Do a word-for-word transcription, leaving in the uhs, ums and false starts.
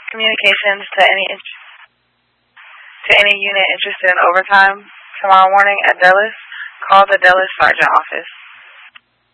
communications to any to any unit interested in overtime tomorrow morning at Dulles. Call the Dulles Sergeant office.